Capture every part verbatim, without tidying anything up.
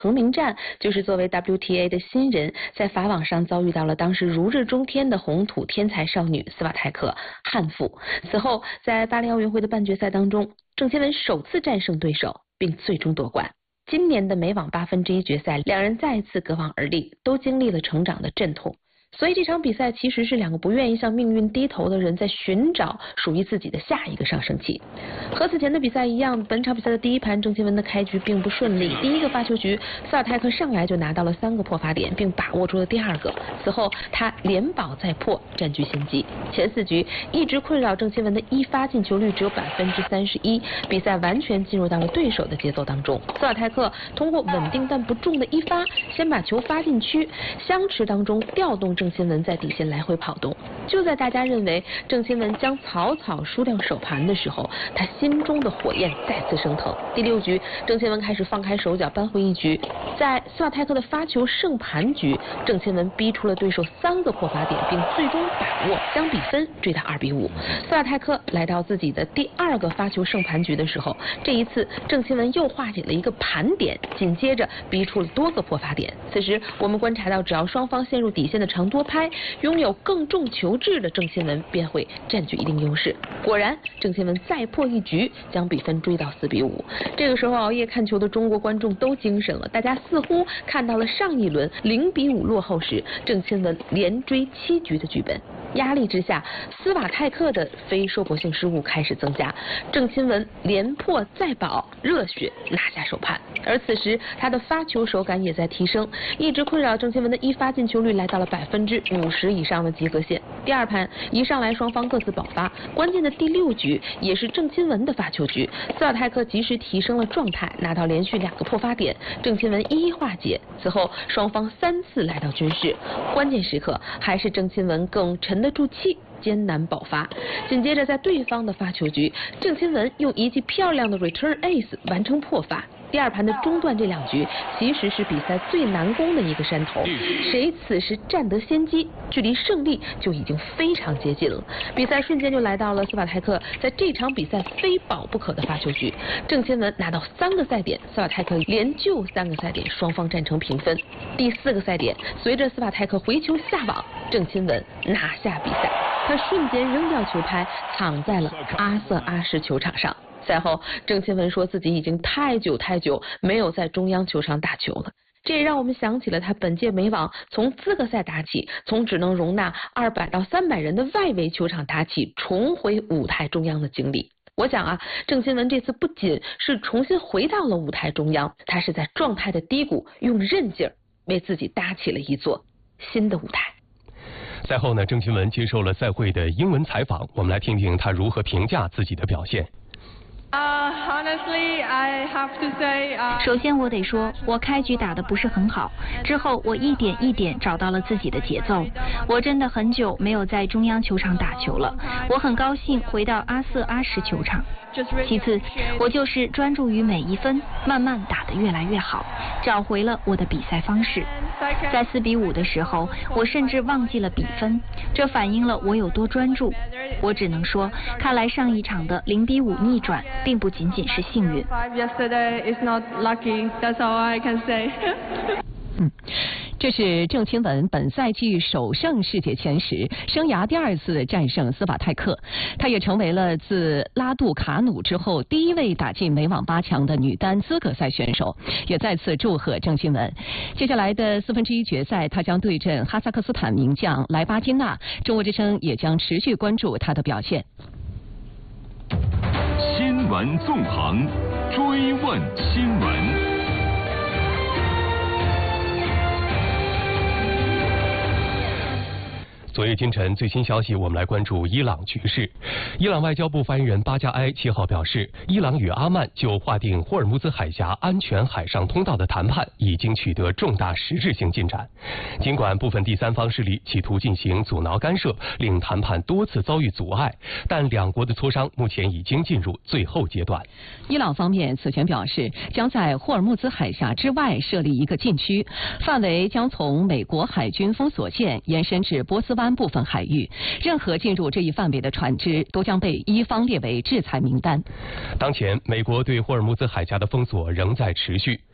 彭明站就是作为 W T A 的新人，在法网上遭遇到了当时如日中天的红土天才少女斯瓦泰克悍妇。此后，在巴黎奥运会的半决赛当中，郑钦文首次战胜对手，并最终夺冠。今年的美网八分之一决赛，两人再次隔网而立，都经历了成长的阵痛。所以这场比赛其实是两个不愿意向命运低头的人在寻找属于自己的下一个上升期。和此前的比赛一样，本场比赛的第一盘郑钦文的开局并不顺利，第一个发球局斯瓦泰克上来就拿到了三个破发点，并把握住了第二个。此后他连保再破，占据先机。前四局一直困扰郑钦文的一发进球率只有百分之三十一，比赛完全进入到了对手的节奏当中。斯瓦泰克通过稳定但不重的一发，先把球发进区，相持当中调动郑钦文在底线来回跑动。就在大家认为郑钦文将草草输掉首盘的时候，他心中的火焰再次升腾。第六局，郑钦文开始放开手脚扳回一局。在斯瓦泰克的发球胜盘局，郑钦文逼出了对手三个破发点，并最终把握将比分追到二比五。斯瓦泰克来到自己的第二个发球胜盘局的时候，这一次郑钦文又化解了一个盘点，紧接着逼出了多个破发点。此时我们观察到，只要双方陷入底线的长多拍，拥有更重球质的郑钦文便会占据一定优势。果然，郑钦文再破一局，将比分追到四比五。这个时候，熬夜看球的中国观众都精神了，大家似乎看到了上一轮零比五落后时郑钦文连追七局的剧本。压力之下，斯瓦泰克的非收博性失误开始增加，郑钦文连破再保，热血拿下首盘。而此时他的发球手感也在提升，一直困扰郑钦文的一发进球率来到了百分之五十以上的及格线。第二盘一上来双方各自爆发，关键的第六局也是郑钦文的发球局，斯瓦泰克及时提升了状态，拿到连续两个破发点，郑钦文一一化解。此后双方三次来到均势，关键时刻还是郑钦文更沉得住气，艰难爆发。紧接着在对方的发球局，郑钦文用一记漂亮的 return ace 完成破发。第二盘的中段这两局其实是比赛最难攻的一个山头，谁此时占得先机，距离胜利就已经非常接近了。比赛瞬间就来到了斯瓦泰克在这场比赛非保不可的发球局，郑钦文拿到三个赛点，斯瓦泰克连救三个赛点，双方战成平分。第四个赛点，随着斯瓦泰克回球下网，郑钦文拿下比赛，他瞬间扔掉球拍，躺在了阿瑟阿什球场上。赛后，郑钦文说自己已经太久太久没有在中央球场打球了。这也让我们想起了他本届美网从资格赛打起，从只能容纳二百到三百人的外围球场打起，重回舞台中央的经历。我想啊，郑钦文这次不仅是重新回到了舞台中央，他是在状态的低谷用韧劲儿为自己搭起了一座新的舞台。 赛后呢，郑钦文接受了赛会的英文采访，我们来听听他如何评价自己的表现。 Uh, honestly, I have to say, uh... 首先我得说，我开局打得不是很好，之后我一点一点找到了自己的节奏。我真的很久没有在中央球场打球了，我很高兴回到阿瑟阿什球场。其次，我就是专注于每一分，慢慢打得越来越好，找回了我的比赛方式。在四比五的时候，我甚至忘记了比分，这反映了我有多专注。我只能说，看来上一场的零比五逆转并不仅仅是幸运。 嗯，这是郑钦文本赛季首胜世界前十，生涯第二次战胜斯瓦泰克，她也成为了自拉杜卡努之后第一位打进美网八强的女单资格赛选手，也再次祝贺郑钦文。接下来的四分之一决赛，她将对阵哈萨克斯坦名将莱巴金娜，中国之声也将持续关注她的表现。 新闻纵横，追问新闻。 昨夜今晨最新消息，我们来关注伊朗局势。伊朗外交部发言人巴加埃七号表示，伊朗与阿曼就划定霍尔木兹海峡安全海上通道的谈判已经取得重大实质性进展。尽管部分第三方势力企图进行阻挠干涉，令谈判多次遭遇阻碍，但两国的磋商目前已经进入最后阶段。 伊朗方面此前表示，将在霍尔木兹海峡之外设立一个禁区，范围将从美国海军封锁线延伸至波斯湾部分海域，任何进入这一范围的船只都将被伊方列为制裁名单。 当前，美国对霍尔木兹海峡的封锁仍在持续。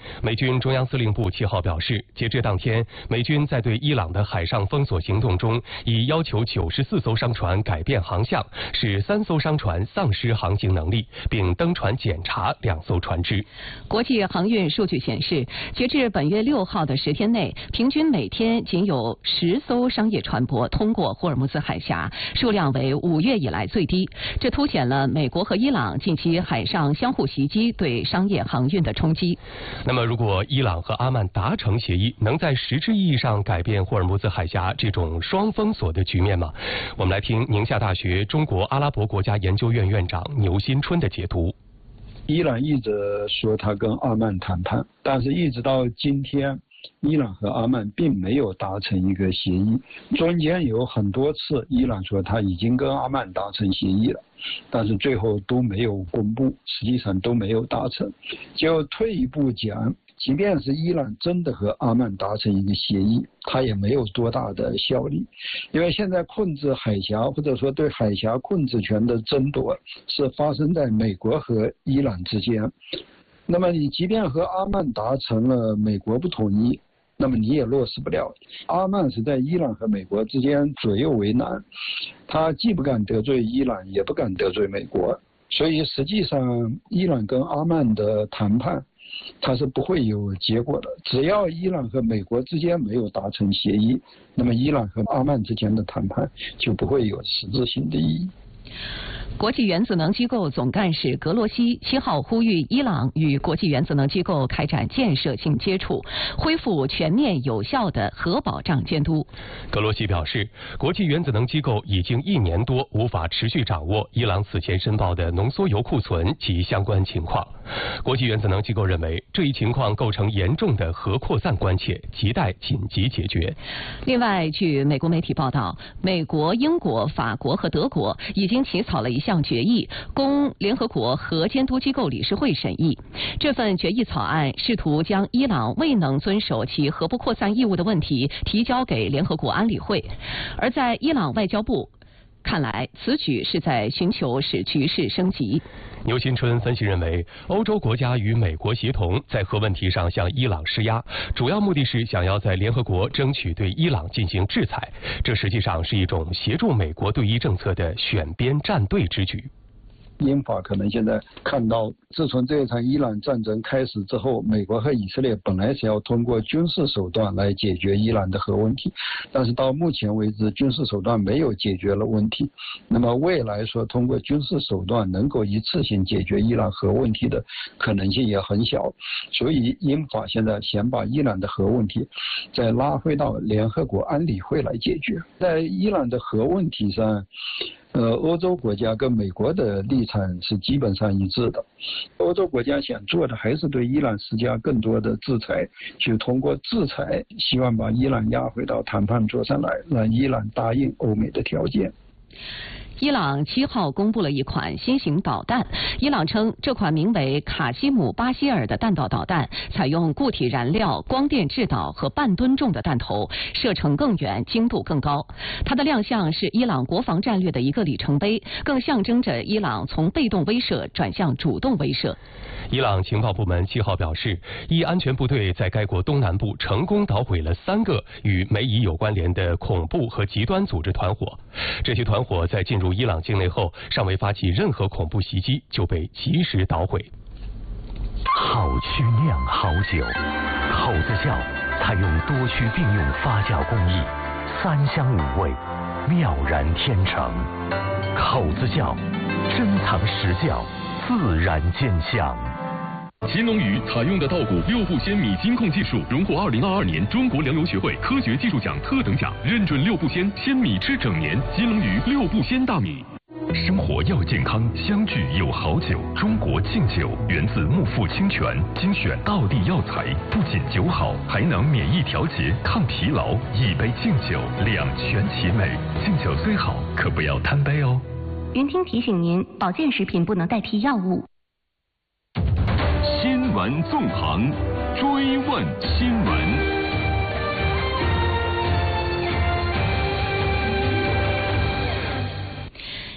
美军中央司令部七号表示，截至当天，美军在对伊朗的海上封锁行动中，已要求九十四艘商船改变航向，使三艘商船丧失航行能力，并登船检查两艘船只。 国际航运数据显示，截至本月六号的十天内，平均每天仅有十艘商业船舶通过霍尔木兹海峡，数量为五月以来最低。这凸显了美国和伊朗近期海上相互袭击对商业航运的冲击。 那么，如果伊朗和阿曼达成协议，能在实质意义上改变霍尔木兹海峡这种双封锁的局面吗？我们来听宁夏大学中国阿拉伯国家研究院院长牛新春的解读。 伊朗一直说他跟阿曼谈判，但是一直到今天，伊朗和阿曼并没有达成一个协议。中间有很多次，伊朗说他已经跟阿曼达成协议了，但是最后都没有公布，实际上都没有达成。就退一步讲，即便是伊朗真的和阿曼达成一个协议，它也没有多大的效力，因为现在控制海峡或者说对海峡控制权的争夺是发生在美国和伊朗之间。那么你即便和阿曼达成了，美国不同意，那么你也落实不了。阿曼是在伊朗和美国之间左右为难，他既不敢得罪伊朗，也不敢得罪美国，所以实际上伊朗跟阿曼的谈判它是不会有结果的。只要伊朗和美国之间没有达成协议，那么伊朗和阿曼之间的谈判就不会有实质性的意义。 国际原子能机构总干事格罗西七号呼吁伊朗与国际原子能机构开展建设性接触，恢复全面有效的核保障监督。 格罗西表示，国际原子能机构已经一年多无法持续掌握伊朗此前申报的浓缩铀库存及相关情况。国际原子能机构认为，这一情况构成严重的核扩散关切，亟待紧急解决。 另外，据美国媒体报道，美国、英国、法国和德国已经起草了一项决议，供联合国核监督机构理事会审议。这份决议草案试图将伊朗未能遵守其核不扩散义务的问题提交给联合国安理会。而在伊朗外交部看来，此举是在寻求使局势升级。 牛新春分析认为，欧洲国家与美国协同在核问题上向伊朗施压，主要目的是想要在联合国争取对伊朗进行制裁，这实际上是一种协助美国对伊政策的选边站队之举。 英法可能现在看到，自从这一场伊朗战争开始之后，美国和以色列本来是要通过军事手段来解决伊朗的核问题，但是到目前为止，军事手段没有解决了问题。那么未来说通过军事手段能够一次性解决伊朗核问题的可能性也很小，所以英法现在想把伊朗的核问题再拉回到联合国安理会来解决。在伊朗的核问题上，呃，欧洲国家跟美国的立场是基本上一致的。欧洲国家想做的还是对伊朗施加更多的制裁，就通过制裁希望把伊朗压回到谈判桌上来，让伊朗答应欧美的条件。 伊朗七号公布了一款新型导弹，伊朗称这款名为卡西姆巴希尔的弹道导弹，采用固体燃料、光电制导和半吨重的弹头，射程更远，精度更高。它的亮相是伊朗国防战略的一个里程碑，更象征着伊朗从被动威慑转向主动威慑。 伊朗情报部门七号表示，伊安全部队在该国东南部成功捣毁了三个与美伊有关联的恐怖和极端组织团伙。这些团伙在进入伊朗境内后，尚未发起任何恐怖袭击，就被及时捣毁。 好曲酿好酒，口子窖采用多区并用发酵工艺，三香五味，妙然天成。口子窖珍藏实窖，自然见香。 乾隆鱼采用的稻谷六步鲜米金控技术，荣获二零二二年中国粮油学会科学技术奖特等奖，认准六步鲜，鲜米吃整年。乾隆鱼六步鲜大米。 生活要健康，相聚有好酒。中国劲酒源自木富清泉，精选道地药材，不仅酒好，还能免疫调节、抗疲劳。一杯劲酒，两全其美。劲酒虽好，可不要贪杯哦。 云听提醒您，保健食品不能代替药物。 新闻纵横，追问新闻。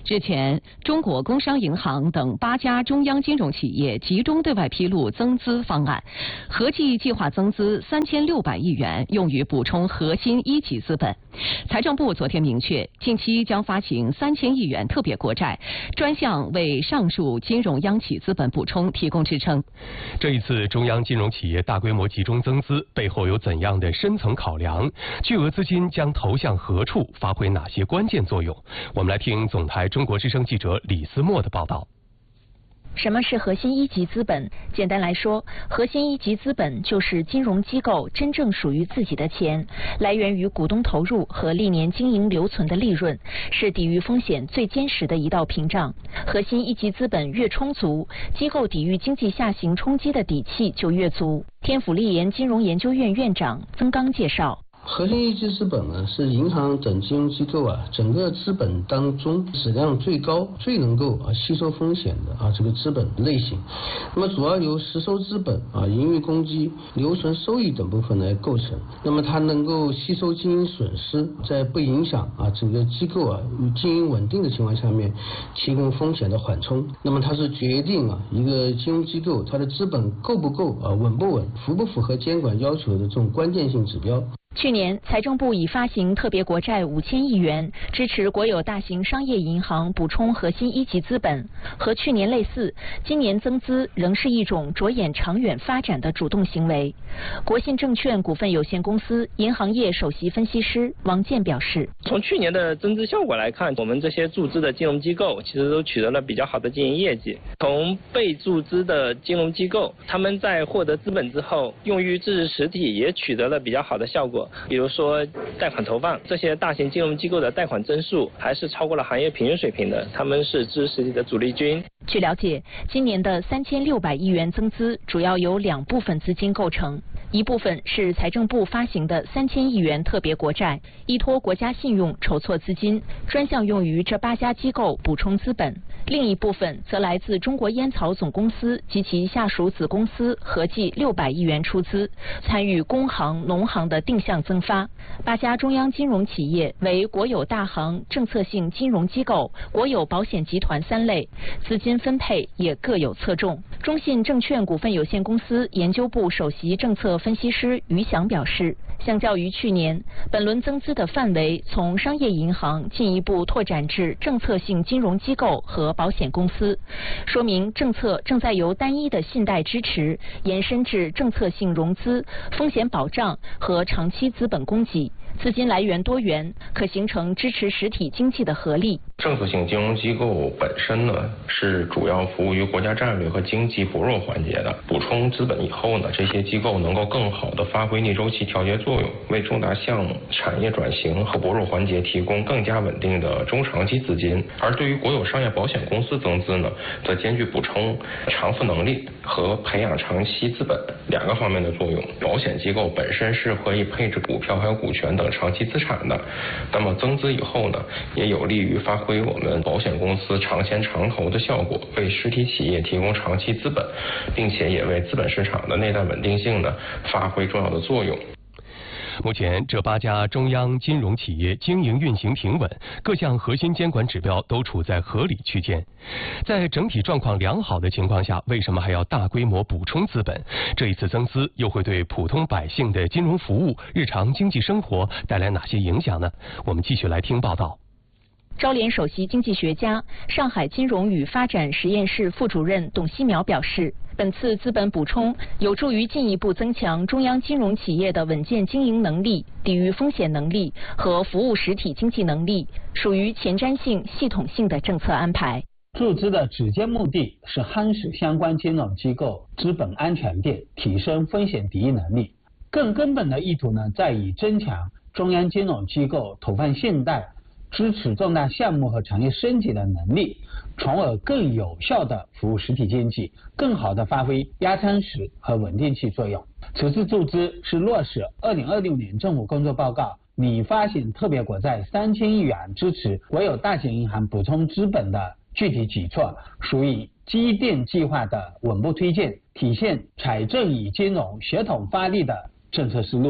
日前，中国工商银行等八家中央金融企业集中对外披露增资方案，合计计划增资三千六百亿元，用于补充核心一级资本。财政部昨天明确，近期将发行三千亿元特别国债，专项为上述金融央企资本补充提供支撑。 这一次中央金融企业大规模集中增资背后有怎样的深层考量？巨额资金将投向何处，发挥哪些关键作用？我们来听总台中国之声记者李思墨的报道。 什么是核心一级资本？简单来说，核心一级资本就是金融机构真正属于自己的钱，来源于股东投入和历年经营留存的利润，是抵御风险最坚实的一道屏障。核心一级资本越充足，机构抵御经济下行冲击的底气就越足。天府立研金融研究院院长曾刚介绍。 核心一级资本呢，是银行等金融机构啊，整个资本当中质量最高、最能够啊吸收风险的啊这个资本类型。那么主要由实收资本啊、盈余公积、留存收益等部分来构成。那么它能够吸收经营损失，在不影响啊整个机构啊经营稳定的情况下面，提供风险的缓冲。那么它是决定啊一个金融机构它的资本够不够啊、稳不稳、符不符合监管要求的这种关键性指标。 去年，财政部已发行特别国债五千亿元，支持国有大型商业银行补充核心一级资本。和去年类似，今年增资仍是一种着眼长远发展的主动行为。国信证券股份有限公司银行业首席分析师王健表示， 从去年的增资效果来看，我们这些注资的金融机构其实都取得了比较好的经营业绩。从被注资的金融机构，他们在获得资本之后，用于支持实体也取得了比较好的效果。比如说贷款投放，这些大型金融机构的贷款增速还是超过了行业平均水平的，他们是支持实体的主力军。 据了解，今年的三千六百亿元增资主要由两部分资金构成，一部分是财政部发行的三千亿元特别国债，依托国家信用筹措资金，专项用于这八家机构补充资本；另一部分则来自中国烟草总公司及其下属子公司合计六百亿元出资，参与工行、农行的定向增发。八家中央金融企业为国有大行、政策性金融机构、国有保险集团三类，资金分配也各有侧重。中信证券股份有限公司研究部首席政策分析师于翔表示，相较于去年，本轮增资的范围从商业银行进一步拓展至政策性金融机构和保险公司，说明政策正在由单一的信贷支持延伸至政策性融资、风险保障和长期资本供给，资金来源多元，可形成支持实体经济的合力。 政策性金融机构本身呢，是主要服务于国家战略和经济薄弱环节的。补充资本以后呢，这些机构能够更好地发挥逆周期调节作用，为重大项目、产业转型和薄弱环节提供更加稳定的中长期资金。而对于国有商业保险公司增资呢，则兼具补充偿付能力和培养长期资本两个方面的作用。保险机构本身是可以配置股票还有股权等长期资产的，那么增资以后呢，也有利于发挥我们保险公司长钱长投的效果，为实体企业提供长期资本，并且也为资本市场的内在稳定性呢发挥重要的作用。 目前，这八家中央金融企业经营运行平稳，各项核心监管指标都处在合理区间。在整体状况良好的情况下，为什么还要大规模补充资本？这一次增资又会对普通百姓的金融服务、日常经济生活带来哪些影响呢？我们继续来听报道。 招联首席经济学家、上海金融与发展实验室副主任董希苗表示，本次资本补充有助于进一步增强中央金融企业的稳健经营能力、抵御风险能力和服务实体经济能力，属于前瞻性、系统性的政策安排。 注资的直接目的是夯实相关金融机构资本安全链，提升风险抵御能力。更根本的意图呢，在于增强中央金融机构投放信贷、支持重大项目和产业升级的能力，从而更有效地服务实体经济，更好地发挥压舱石和稳定器作用。此次注资是落实二零二六年政府工作报告拟发行特别国债三千亿元支持国有大型银行补充资本的具体举措，属于积淀计划的稳步推进，体现财政与金融协同发力的政策思路。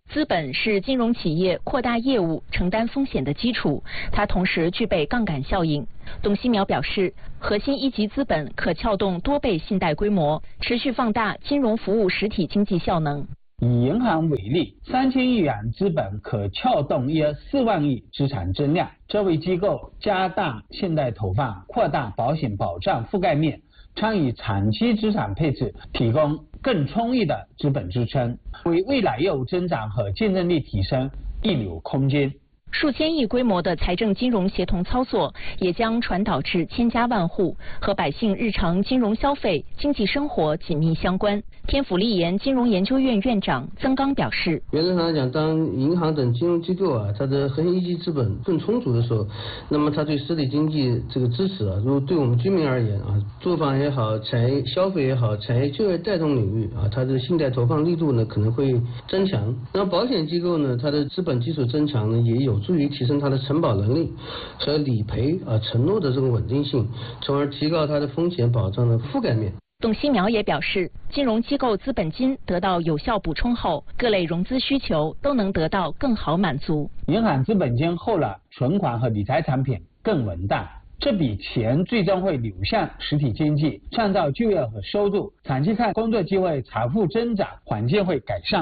资本是金融企业扩大业务、承担风险的基础，它同时具备杠杆效应。董希苗表示，核心一级资本可撬动多倍信贷规模，持续放大金融服务实体经济效能。 以银行为例，三千亿元资本可撬动约四万亿资产增量。这为机构加大信贷投放，扩大保险保障覆盖面，参与长期资产配置，提供更充裕的资本支撑，为未来业务增长和竞争力提升预留空间。 数千亿规模的财政金融协同操作，也将传导至千家万户，和百姓日常金融消费、经济生活紧密相关。天府立研金融研究院院长曾刚表示， 原则上来讲，当银行等金融机构啊，它的核心一级资本更充足的时候，那么它对实体经济这个支持啊，如果对我们居民而言啊，住房也好，产业消费也好，产业就业带动领域啊，它的信贷投放力度呢可能会增强。那保险机构呢，它的资本基础增强呢，也有助于提升它的承保能力和理赔啊承诺的这个稳定性，从而提高它的风险保障的覆盖面。 董希苗也表示，金融机构资本金得到有效补充后，各类融资需求都能得到更好满足。 银行资本金后了，存款和理财产品更稳当，这笔钱最终会流向实体经济，创造就业和收入。长期看，工作机会、财富增长，环境会改善。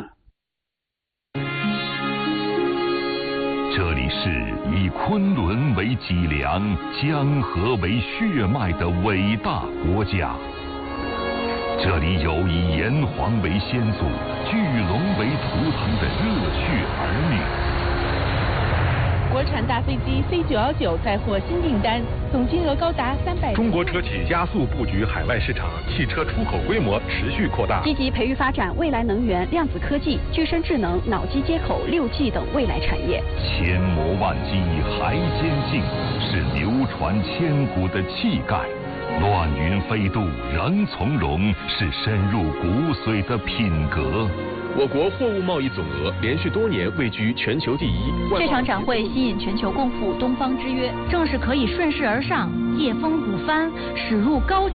这里是以昆仑为脊梁、江河为血脉的伟大国家。这里有以炎黄为先祖、巨龙为图腾的热血儿女。 国产大飞机 C 九一九再获新订单，总金额高达三百。 中国车企加速布局海外市场，汽车出口规模持续扩大。 积极培育发展未来能源、量子科技、具身智能、脑机接口、六 G 等未来产业。 千磨万击还坚劲，是流传千古的气概。乱云飞渡仍从容，是深入骨髓的品格。 我国货物贸易总额连续多年位居全球第一。 这场展会吸引全球共赴东方之约， 正是可以顺势而上，借风鼓帆，驶入高。